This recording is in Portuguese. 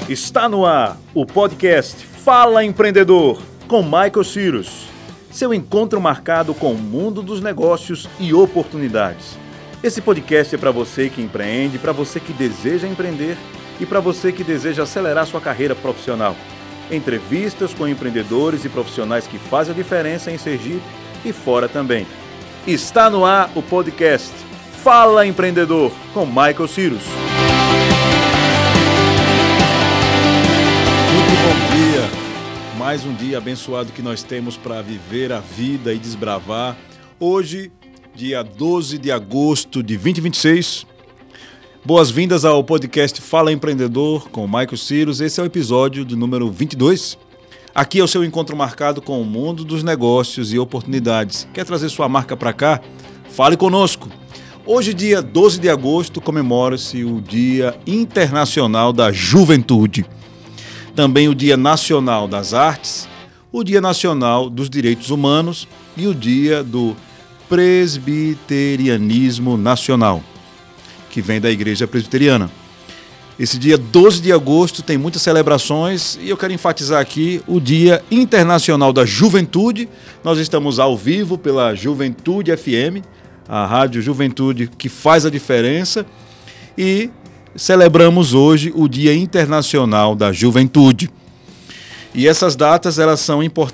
Está no ar o podcast Fala Empreendedor, com Michael Cyrus. Seu encontro marcado com o mundo dos negócios e oportunidades. Esse podcast é para você que empreende, para você que deseja empreender e para você que deseja acelerar sua carreira profissional. Entrevistas com empreendedores e profissionais que fazem a diferença em Sergipe e fora também. Está no ar o podcast Fala Empreendedor, com Michael Cyrus. Muito bom dia, mais um dia abençoado que nós temos para viver a vida e desbravar. Hoje, dia 12 de agosto de 2026, boas-vindas ao podcast Fala Empreendedor com Michael Cyrus. Esse é o episódio de número 22. Aqui é o seu encontro marcado com o mundo dos negócios e oportunidades. Quer trazer sua marca para cá? Fale conosco. Hoje, dia 12 de agosto, comemora-se o Dia Internacional da Juventude. Também o Dia Nacional das Artes, o Dia Nacional dos Direitos Humanos e o Dia do Presbiterianismo Nacional, que vem da Igreja Presbiteriana. Esse dia 12 de agosto tem muitas celebrações e eu quero enfatizar aqui o Dia Internacional da Juventude. Nós estamos ao vivo pela Juventude FM, a Rádio Juventude que faz a diferença, e celebramos hoje o Dia Internacional da Juventude. E essas datas elas são